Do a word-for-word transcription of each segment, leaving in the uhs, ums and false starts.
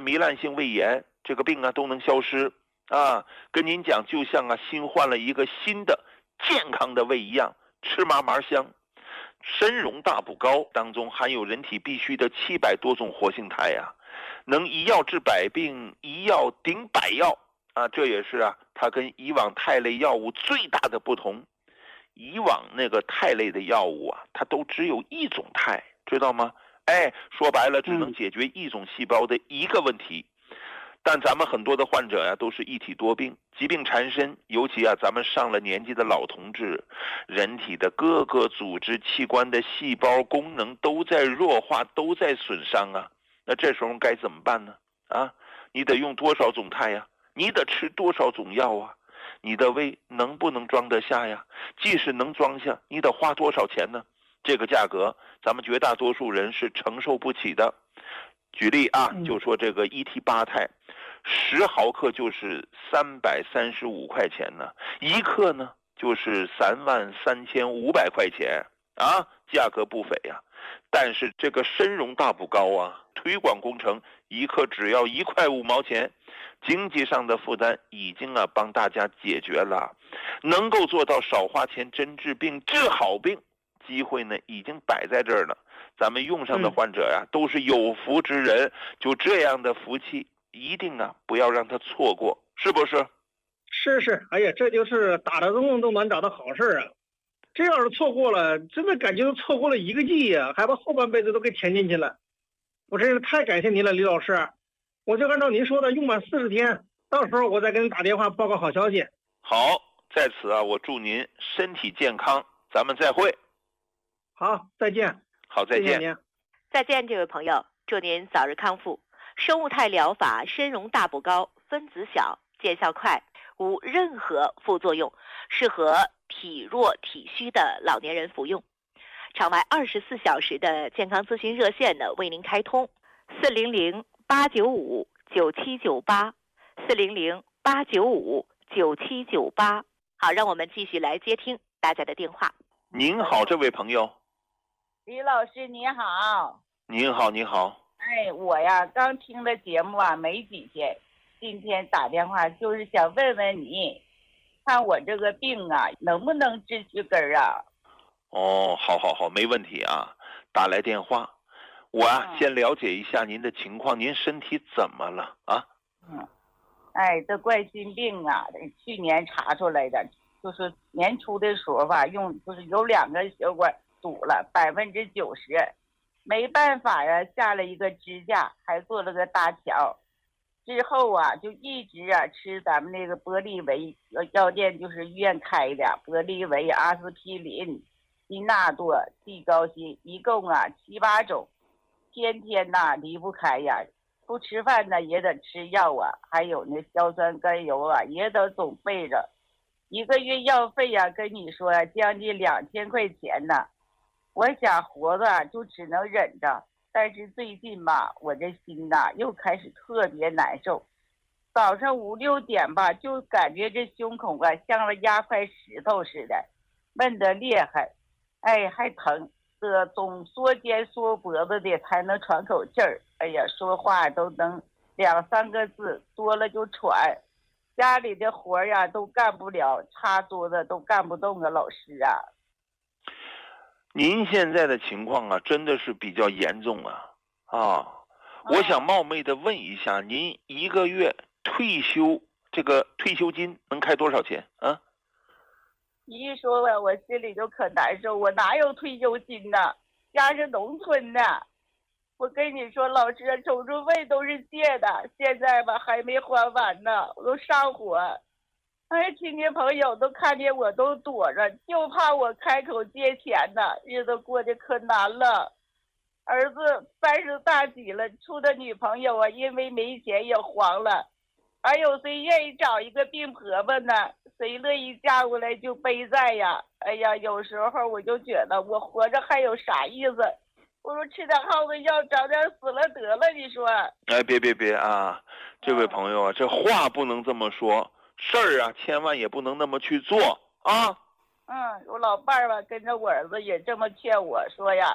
糜烂性胃炎，这个病啊都能消失啊。跟您讲，就像啊新换了一个新的健康的胃一样，吃嘛嘛香。参茸大补膏当中含有人体必需的七百多种活性肽啊，能一药治百病，一药顶百药啊，这也是啊它跟以往肽类药物最大的不同。以往那个肽类的药物啊，它都只有一种肽，知道吗？哎，说白了，只能解决一种细胞的一个问题。但咱们很多的患者呀、啊，都是一体多病，疾病缠身，尤其啊，咱们上了年纪的老同志，人体的各个组织器官的细胞功能都在弱化，都在损伤啊。那这时候该怎么办呢？啊，你得用多少种肽呀？你得吃多少种药啊？你的胃能不能装得下呀？即使能装下，你得花多少钱呢？这个价格，咱们绝大多数人是承受不起的。举例啊，就说这个一 T 八肽，十毫克就是三百三十五块钱呢，一克呢就是三万三千五百块钱啊，价格不菲呀。但是这个参茸大补膏啊，推广工程一克只要一块五毛钱，经济上的负担已经啊帮大家解决了，能够做到少花钱真治病，治好病，机会呢已经摆在这儿了。咱们用上的患者呀、啊，都是有福之人，就这样的福气，一定啊不要让他错过，是不是？ 是是，哎呀，这就是打着洞都能找到好事啊！这要是错过了，真的感觉错过了一个季呀、啊，还把后半辈子都给填进去了。我真是太感谢您了，李老师。我就按照您说的，用满四十天，到时候我再给您打电话报告好消息。 好，在此啊，我祝您身体健康，咱们再会。 好，再见。 好，再见。 谢谢您。 再见，这位朋友，祝您早日康复。生物肽疗法参茸大补膏，分子小，见效快，无任何副作用，适合体弱体虚的老年人服用。场外二十四小时的健康咨询热线呢为您开通，四零零八九五九七九八，四零零八九五九七九八。好，让我们继续来接听大家的电话。 您好，这位朋友。 李老师你好。 您好，您好。 哎，我呀刚听了节目啊没几天，今天打电话就是想问问你，看我这个病啊能不能治去根儿啊？ 哦，好好好，没问题啊，打来电话，我啊、嗯、先了解一下您的情况，您身体怎么了啊？ 嗯，哎，这冠心病啊，去年查出来的，就是年初的时候吧，用就是有两个血管堵了百分之九十，没办法呀，下了一个支架，还做了个搭桥。之后啊，就一直啊吃咱们那个玻利维药店，就是医院开的玻利维、阿司匹林、伊纳多、地高辛，一共啊七八种，天天呐离不开呀，不吃饭呢也得吃药啊，还有那硝酸甘油啊也得总备着，一个月药费呀、啊，跟你说呀、啊，将近两千块钱呢。我想活着就只能忍着，但是最近吧，我这心呐又开始特别难受，早上五六点吧，就感觉这胸口啊像了压块石头似的，闷得厉害，哎，还疼，这总缩肩缩脖子的才能喘口气儿，哎呀，说话都能两三个字，多了就喘，家里的活呀都干不了，擦桌子都干不动啊，老师啊。 您现在的情况啊，真的是比较严重啊！啊，我想冒昧的问一下，您一个月退休这个退休金能开多少钱啊？ 一说吧，我心里就可难受，我哪有退休金呢？家是农村的，我跟你说，老师手术费都是借的，现在吧还没还完呢，我都上火。哎，亲戚朋友都看见我都躲着，就怕我开口借钱呢，日子过得可难了。儿子三十大几了，处的女朋友啊，因为没钱也黄了。还有谁愿意找一个病婆婆呢？谁乐意嫁过来就背债呀？哎呀，有时候我就觉得我活着还有啥意思？不如吃点耗子药，早点死了得了。你说？ 哎，别别别啊，这位朋友啊，这话不能这么说。事儿啊，千万也不能那么去做啊！ 嗯，我老伴儿吧，跟着我儿子也这么劝我说呀，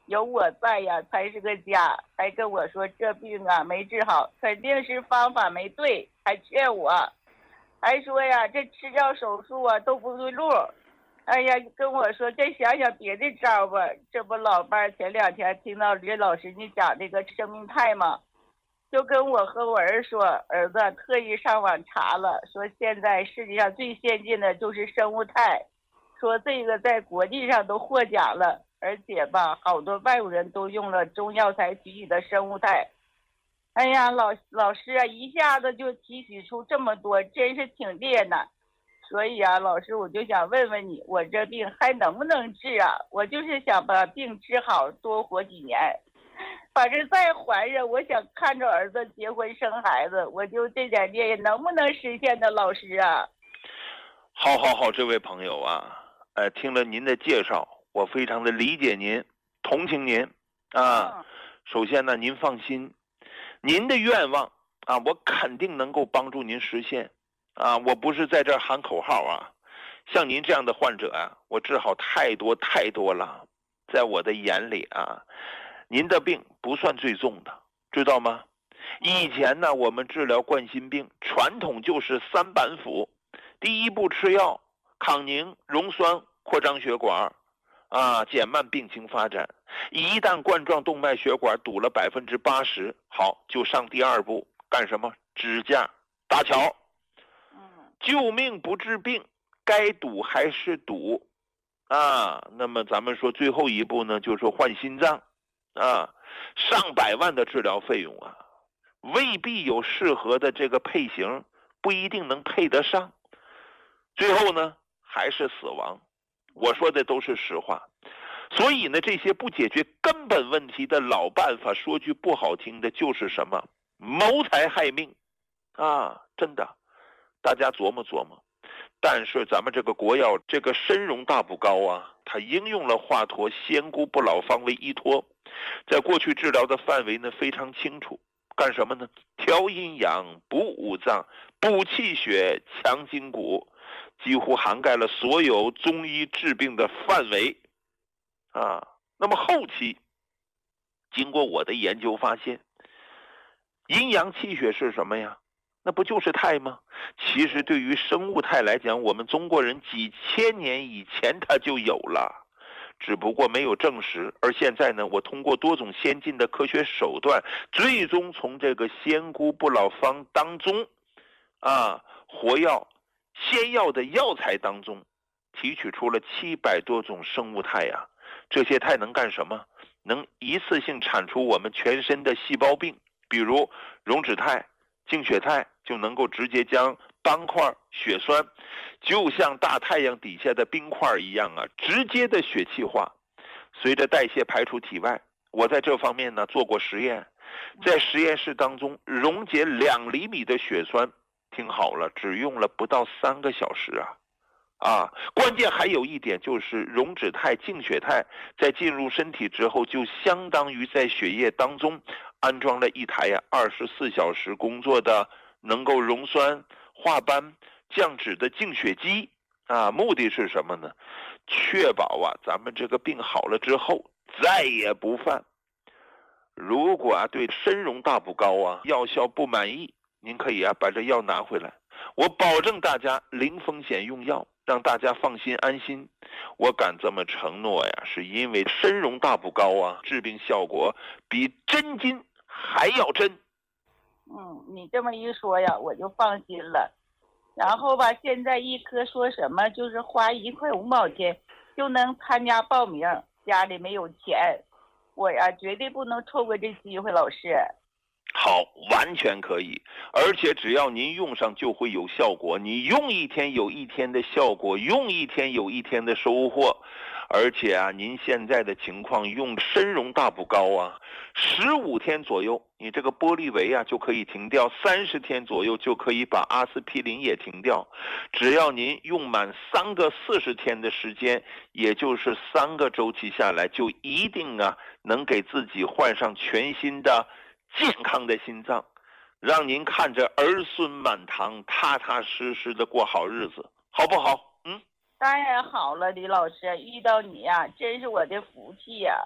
有我在呀才是个家，还跟我说这病啊没治好，肯定是方法没对，还劝我，还说呀这吃药手术啊都不对路。哎呀，跟我说再想想别的招吧。这不老伴儿前两天听到李老师你讲这个生命肽嘛，就跟我和我儿说，儿子特意上网查了，说现在世界上最先进的就是生物肽，说这个在国际上都获奖了，而且吧好多外国人都用了中药材提取的生物肽。哎呀，老老师啊，一下子就提取出这么多，真是挺厉害的。所以啊，老师，我就想问问你，我这病还能不能治啊？我就是想把病治好，多活几年。反正再怀着，我想看着儿子结婚生孩子，我就这点念能不能实现呢？老师啊， 好好好，这位朋友啊，呃，听了您的介绍，我非常的理解您，同情您啊。首先呢，您放心，您的愿望啊，我肯定能够帮助您实现。啊，我不是在这儿喊口号啊，像您这样的患者啊，我治好太多太多了。在我的眼里啊，您的病不算最重的，知道吗？以前呢，我们治疗冠心病，传统就是三板斧，第一步吃药，抗凝、溶栓、扩张血管，啊，减慢病情发展。一旦冠状动脉血管堵了百分之八十，好，就上第二步，干什么？支架、搭桥。救命不治病，该堵还是堵啊。那么咱们说最后一步呢，就是换心脏啊，上百万的治疗费用啊，未必有适合的这个配型，不一定能配得上，最后呢还是死亡。我说的都是实话。所以呢，这些不解决根本问题的老办法，说句不好听的，就是什么谋财害命啊，真的。大家琢磨琢磨。但是咱们这个国药这个参茸大补膏啊，它应用了华佗仙姑不老方为依托，在过去治疗的范围呢非常清楚，干什么呢？调阴阳、补五脏、补气血、强筋骨，几乎涵盖了所有中医治病的范围啊。那么后期经过我的研究发现，阴阳气血是什么呀？那不就是肽吗？其实对于生物肽来讲，我们中国人几千年以前它就有了，只不过没有证实。而现在呢，我通过多种先进的科学手段，最终从这个仙姑不老方当中啊，活药仙药的药材当中提取出了七百多种生物肽呀、啊。这些肽能干什么？能一次性铲除我们全身的细胞病，比如溶脂肽、净血肽，就能够直接将斑块、血栓，就像大太阳底下的冰块一样啊，直接的血气化，随着代谢排出体外。我在这方面呢做过实验，在实验室当中溶解两厘米的血栓，听好了，只用了不到三个小时啊！啊，关键还有一点就是溶脂肽、净血肽在进入身体之后，就相当于在血液当中安装了一台呀二十四小时工作的能够溶栓、化斑、降脂的净血机啊。目的是什么呢？确保啊咱们这个病好了之后再也不犯。如果啊对参茸大补膏啊药效不满意，您可以啊把这药拿回来，我保证大家零风险用药，让大家放心安心。我敢这么承诺呀，是因为参茸大补膏啊治病效果比真金还要真。 嗯，你这么一说呀，我就放心了。然后吧，现在一科说什么就是花一块五毛钱就能参加报名，家里没有钱，我呀绝对不能错过这机会，老师。 好，完全可以，而且只要您用上就会有效果，你用一天有一天的效果，用一天有一天的收获。而且啊，您现在的情况用参茸大补膏啊，十五天左右，你这个玻利维啊就可以停掉，三十天左右就可以把阿司匹林也停掉。只要您用满三个四十天的时间，也就是三个周期下来，就一定啊能给自己换上全新的健康的心脏，让您看着儿孙满堂，踏踏实实的过好日子，好不好？嗯， 当然好了，李老师，遇到你呀、啊，真是我的福气呀、啊。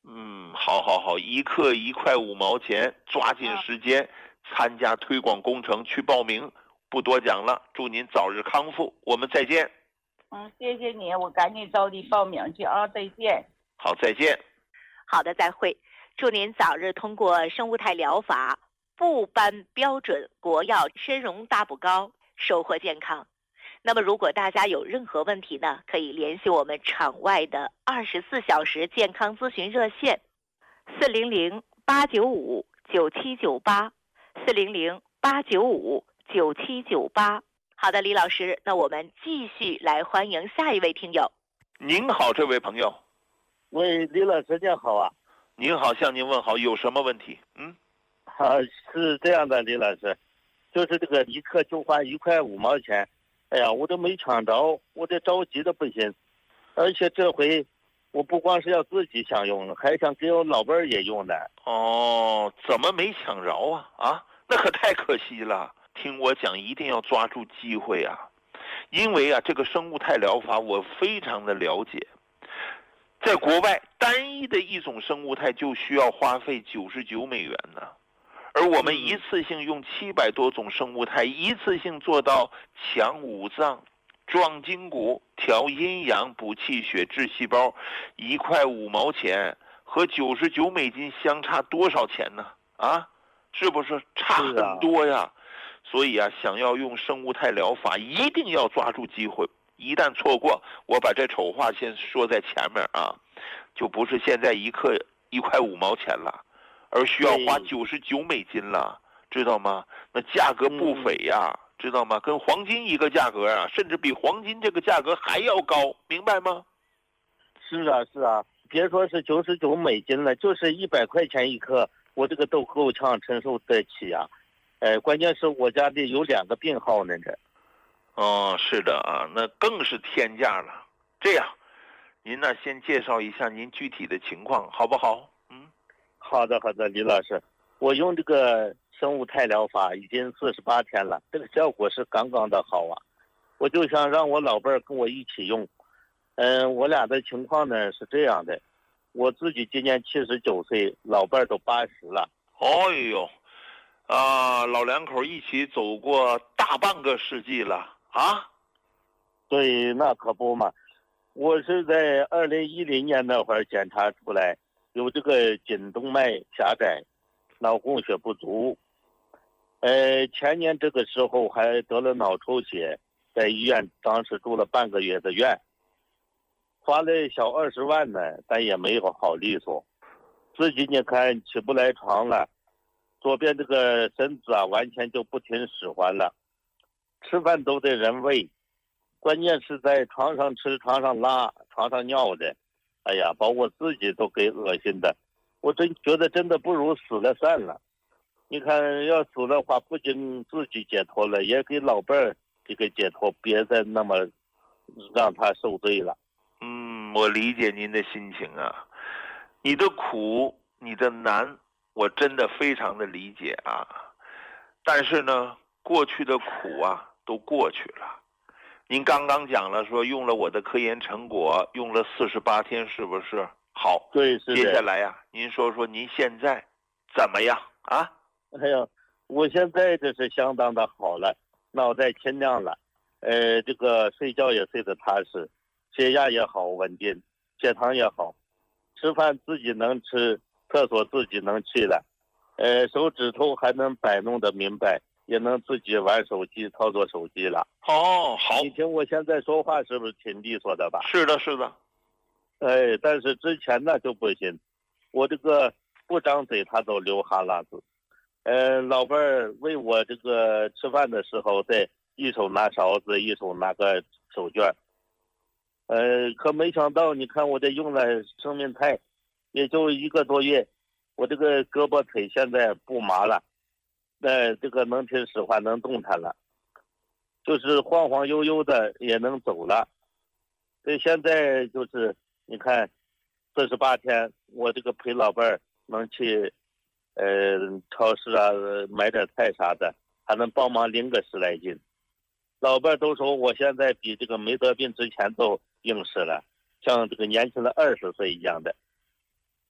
嗯，好好好，一克一块五毛钱，抓紧时间参加推广工程去报名。不多讲了，祝您早日康复，我们再见。 嗯，谢谢你，我赶紧着急报名去啊，再见。 好，再见。 好的，再会。祝您早日通过生物态疗法部颁标准国药参茸大补膏，收获健康。那么如果大家有任何问题呢，可以联系我们场外的二十四小时健康咨询热线四零零八九五九七九八四零零八九五九七九八。好的，李老师，那我们继续来欢迎下一位听友。 您好，这位朋友。 喂，李老师您好啊。 您好，向您问好，有什么问题？嗯， 啊，是这样的，李老师，就是这个一克就花一块五毛钱，哎呀，我都没抢着，我这着急的不行，而且这回我不光是要自己享用，还想给我老伴儿也用呢。 哦，怎么没抢着啊？啊，那可太可惜了。听我讲，一定要抓住机会啊，因为啊，这个生物态疗法我非常的了解。在国外，单一的一种生物态就需要花费九十九美元呢，而我们一次性用七百多种生物态，一次性做到强五脏、壮筋骨、调阴阳、补气血、治细胞，一块五毛钱和九十九美金相差多少钱呢？啊，是不是差很多呀？所以啊，想要用生物态疗法，一定要抓住机会。一旦错过，我把这丑话先说在前面啊，就不是现在一克一块五毛钱了，而需要花九十九美金了，知道吗？那价格不菲呀，嗯、知道吗？跟黄金一个价格啊，甚至比黄金这个价格还要高，明白吗？ 是啊，是啊，别说是九十九美金了，就是一百块钱一克，我这个都够呛承受得起啊。呃，关键是我家里有两个病号呢，这。 哦，是的啊，那更是天价了。这样，您呢先介绍一下您具体的情况，好不好？嗯， 好的，好的，李老师，我用这个生物态疗法已经四十八天了，这个效果是杠杠的好啊。我就想让我老伴儿跟我一起用。嗯、呃，我俩的情况呢是这样的，我自己今年七十九岁，老伴儿都八十了。 哦呦，啊，老两口一起走过大半个世纪了。啊， 对，那可不嘛！我是在二零一零年那会儿检查出来有这个颈动脉狭窄，脑供血不足。呃，前年这个时候还得了脑出血，在医院当时住了半个月的院，花了小二十万呢，但也没有好利索。自己你看起不来床了，左边这个身子啊完全就不听使唤了。吃饭都得人喂，关键是在床上吃、床上拉、床上尿的，哎呀，把我自己都给恶心的。我真觉得真的不如死了算了。你看，要死的话，不仅自己解脱了，也给老伴儿这个解脱，别再那么让他受罪了。 嗯，我理解您的心情啊，你的苦，你的难，我真的非常的理解啊。但是呢，过去的苦啊都过去了。您刚刚讲了说用了我的科研成果，用了四十八天，是不是？好， 对，是的。 接下来呀、啊，您说说您现在怎么样啊？ 哎呀，我现在这是相当的好了，脑袋清亮了，呃，这个睡觉也睡得踏实，血压也好稳定，血糖也好，吃饭自己能吃，厕所自己能去了，呃，手指头还能摆弄得明白。也能自己玩手机、操作手机了。 哦，好。 你听我现在说话是不是挺利索的吧？ 是的，是的。 哎，但是之前呢就不行，我这个不张嘴他都流哈喇子。呃，老伴儿喂我这个吃饭的时候，在一手拿勺子，一手拿个手绢。呃，可没想到，你看我这用了生命态，也就一个多月，我这个胳膊腿现在不麻了。呃，这个能听使唤，能动弹了，就是晃晃悠悠的也能走了。所以现在就是你看，四十八天，我这个陪老伴儿能去，呃，超市啊买点菜啥的，还能帮忙拎个十来斤。老伴儿都说我现在比这个没得病之前都硬实了，像这个年轻的二十岁一样的。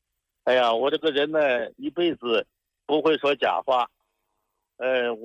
哎呀，我这个人呢，一辈子不会说假话，呃。